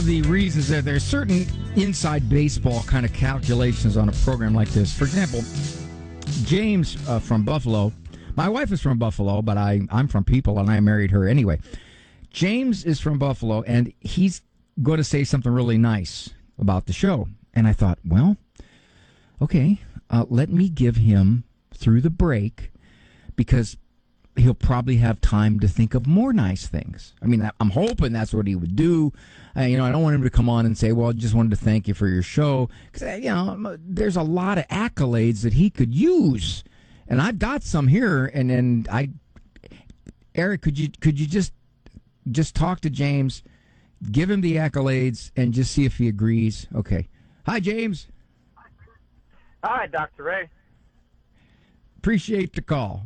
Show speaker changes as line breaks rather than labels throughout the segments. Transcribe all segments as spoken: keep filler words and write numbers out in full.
of the reasons that there's certain inside baseball kind of calculations on a program like this. For example, James uh, from Buffalo. My wife is from Buffalo, but I, I'm from People, and I married her anyway. James is from Buffalo, and he's going to say something really nice about the show. And I thought, well, okay, uh, let me give him through the break, because he'll probably have time to think of more nice things. I mean, I'm hoping that's what he would do. Uh, you know, I don't want him to come on and say, well, I just wanted to thank you for your show. Because, you know, there's a lot of accolades that he could use. And I've got some here. And then I, Eric, could you could you just just talk to James, give him the accolades, and just see if he agrees? Okay. Hi, James.
Hi, Doctor Ray.
Appreciate the call.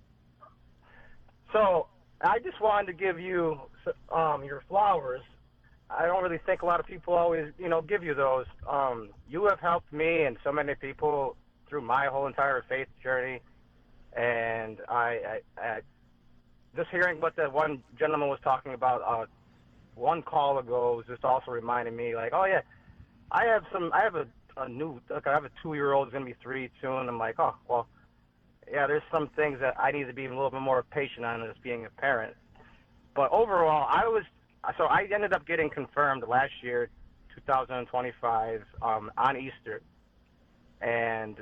So I just wanted to give you um, your flowers. I don't really think a lot of people always, you know, give you those. Um, you have helped me and so many people through my whole entire faith journey. And I, I, I just hearing what the one gentleman was talking about uh, one call ago was just also reminding me, like, oh yeah, I have some, I have a, a new, like I have a two-year-old who's gonna be three soon. I'm like, oh well. Yeah, there's some things that I need to be a little bit more patient on as being a parent. But overall, I was so I ended up getting confirmed last year, two thousand twenty-five, um, on Easter, and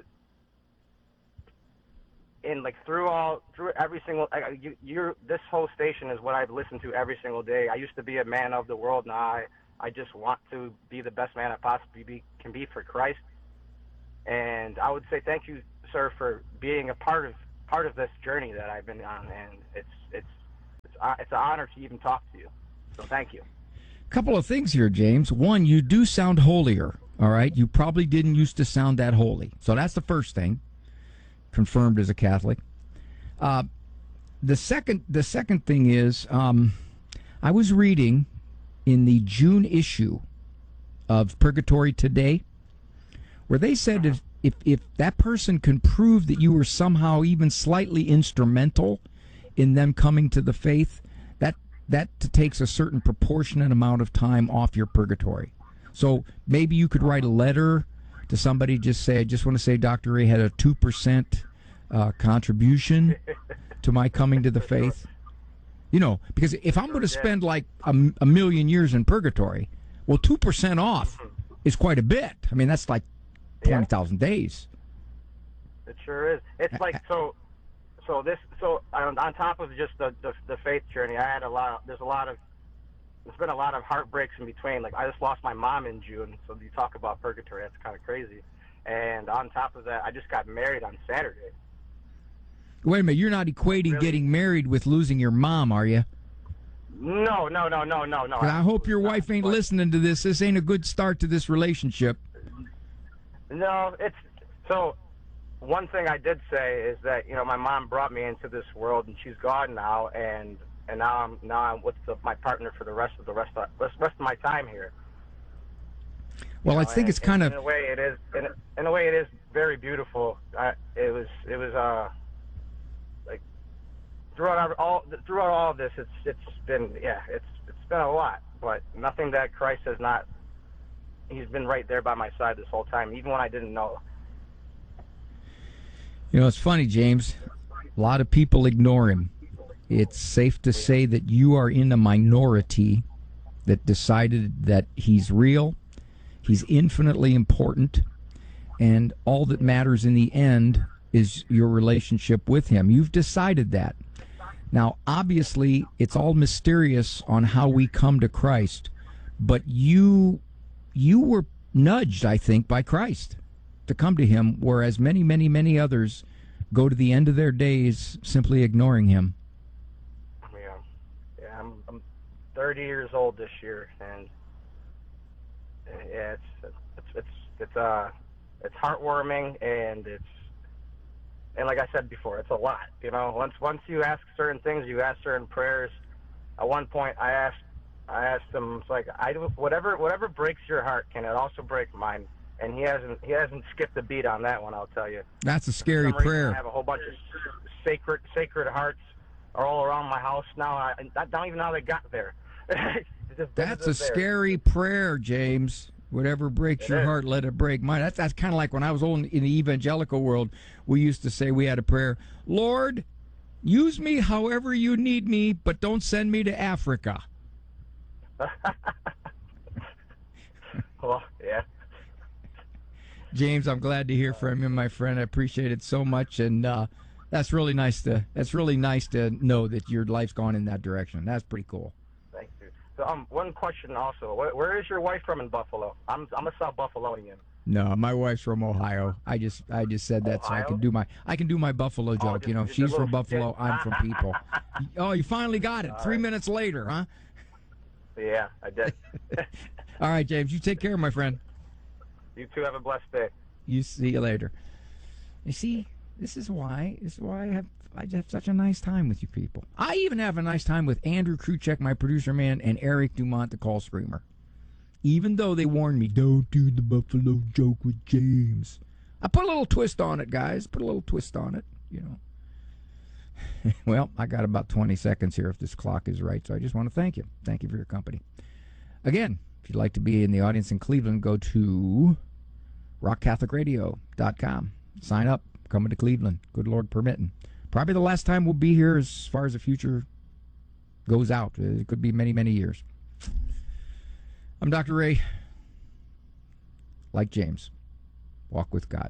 in like through all through every single like, you, you're this whole station is what I've listened to every single day. I used to be a man of the world. Now I I just want to be the best man I possibly be, can be for Christ. And I would say thank you, sir, for being a part of part of this journey that I've been on, and it's it's it's uh, it's an honor to even talk to you. So thank you.
A couple of things here, James. One, you do sound holier. All right, you probably didn't used to sound that holy, so that's the first thing. Confirmed as a Catholic. Uh, the second the second thing is, um, I was reading in the June issue of Purgatory Today, where they said if, if if that person can prove that you were somehow even slightly instrumental in them coming to the faith, that that takes a certain proportionate amount of time off your purgatory. So maybe you could write a letter to somebody, just say, I just want to say Doctor Ray had a two percent uh, contribution to my coming to the faith. You know, because if I'm going to spend like a, a million years in purgatory, well, two percent off is quite a bit. I mean, that's like twenty thousand yeah. days.
It sure is. It's like, so so this, so on, on top of just the, the the faith journey, I had a lot of, there's a lot of, there's been a lot of heartbreaks in between. Like, I just lost my mom in June, so you talk about purgatory, that's kind of crazy. And on top of that, I just got married on Saturday.
Wait a minute, you're not equating really? getting married with losing your mom, are you?
No, no, no, no, no, no.
I hope your wife ain't listening to this. This ain't a good start to this relationship.
No, it's, so one thing I did say is that, you know, my mom brought me into this world, and she's gone now, and and now I'm now I'm with the, my partner for the rest of the rest of rest, rest of my time here.
Well,
you know,
I think
and,
it's kind
in
of
in a way it is in a, in a way it is very beautiful. I, it was it was uh like throughout all throughout all of this, it's it's been yeah it's it's been a lot, but nothing that Christ has not. He's been right there by my side this whole time, even when I didn't know.
You know, it's funny, James. A lot of people ignore him. It's safe to say that you are in a minority that decided that he's real, he's infinitely important, and all that matters in the end is your relationship with him. You've decided that. Now, obviously, it's all mysterious on how we come to Christ, but you you were nudged, I think, by Christ to come to him, whereas many, many, many others go to the end of their days simply ignoring him.
Yeah, yeah. I'm, I'm thirty years old this year, and yeah, it's it's it's it's uh it's heartwarming, and it's and like I said before, it's a lot. You know, once once you ask certain things, you ask certain prayers. At one point, I asked I asked him, it's like, I whatever whatever breaks your heart, can it also break mine? And he hasn't he hasn't skipped a beat on that one, I'll tell you.
That's a scary
For some
prayer.
reason, I have a whole bunch of sacred sacred hearts are all around my house now. I, I don't even know how they got there. just
That's a
just there.
scary prayer, James. Whatever breaks
It
your
is.
heart, let it break mine. That's, that's kind of like when I was old in the evangelical world, we used to say we had a prayer, Lord, use me however you need me, but don't send me to Africa.
Well, yeah.
James, I'm glad to hear from you, my friend. I appreciate it so much, and uh, that's really nice to that's really nice to know that your life's gone in that direction. That's pretty cool.
Thank you. So, um, one question also. Where, where is your wife from in Buffalo? I'm I'm a South Buffalonian.
No, my wife's from Ohio. I just I just said that so I
Ohio?
can do my I can do my Buffalo joke.
just-
you know,
just a
she's
little
from Buffalo,
skit.
I'm from People. Oh, you finally got it.
All
Three
right.
minutes later, huh?
Yeah, I did.
All right, James, you take care, my friend.
You two have a blessed day.
You see you later. You see, this is why this is why I have I have such a nice time with you people. I even have a nice time with Andrew Kruchek, my producer man, and Eric Dumont, the call screamer. Even though they warned me, don't do the Buffalo joke with James. I put a little twist on it, guys. Put a little twist on it, you know. Well, I got about twenty seconds here if this clock is right, so I just want to thank you. Thank you for your company. Again, if you'd like to be in the audience in Cleveland, go to rock catholic radio dot com. Sign up. Coming to Cleveland. Good Lord permitting. Probably the last time we'll be here as far as the future goes out. It could be many, many years. I'm Doctor Ray. Like James. Walk with God.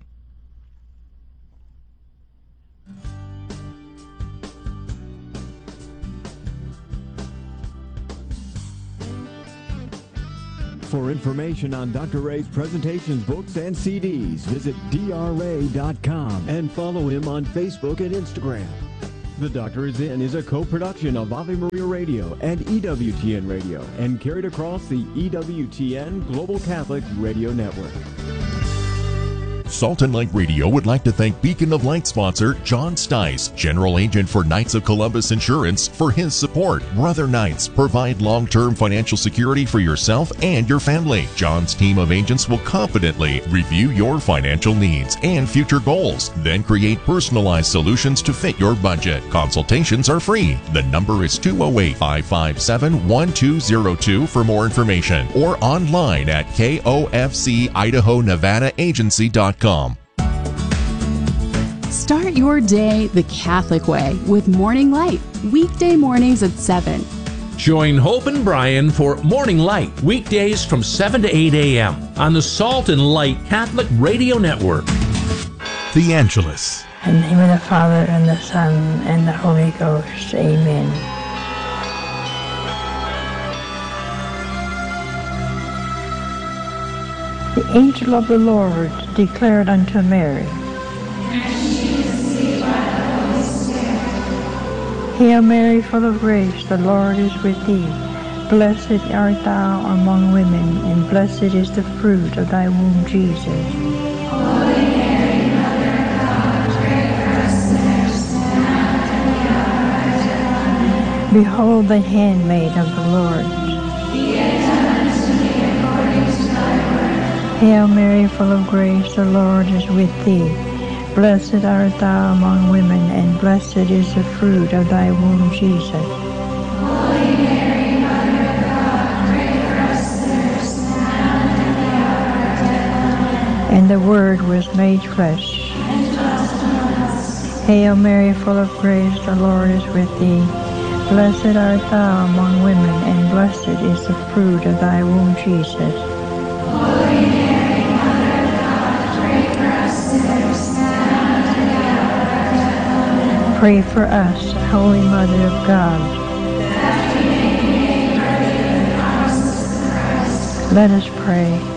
For information on Doctor Ray's presentations, books, and C Ds, visit D R ray dot com and follow him on Facebook and Instagram. The Doctor Is In is a co-production of Ave Maria Radio and E W T N Radio and carried across the E W T N Global Catholic Radio Network.
Salt and Light Radio would like to thank Beacon of Light sponsor John Stice, General Agent for Knights of Columbus Insurance, for his support. Brother Knights provide long-term financial security for yourself and your family. John's team of agents will confidently review your financial needs and future goals, then create personalized solutions to fit your budget. Consultations are free. The number is two oh eight, five five seven, one two oh two for more information, or online at K O F C Idaho Nevada Agency dot com.
Start your day the Catholic way with Morning Light, weekday mornings at seven.
Join Hope and Brian for Morning Light, weekdays from seven to eight a.m. on the Salt and Light Catholic Radio Network.
The Angelus.
In the name of the Father, and the Son, and the Holy Ghost. Amen. The angel of the Lord declared unto Mary, Hail Mary, full of grace, the Lord is with thee. Blessed art thou among women, and blessed is the fruit of thy womb, Jesus.
Holy Mary, Mother of God, pray for us sinners, now and at the hour of our death.
Behold the handmaid of the Lord.
Be it done unto me according to thy word.
Hail Mary, full of grace, the Lord is with thee. Blessed art thou among women, and blessed is the fruit of thy womb, Jesus.
Holy Mary, Mother of God, pray for us sinners, now and at the hour of our death.
And the Word was made flesh.
And dwelt among us.
Hail Mary, full of grace, the Lord is with thee. Blessed art thou among women, and blessed is the fruit of thy womb, Jesus.
Holy Mary, Mother of God, pray for us sinners, now and at the hour of our death.
Pray for us, Holy Mother of God.
That we may be made worthy of the promises of Christ.
Let us pray.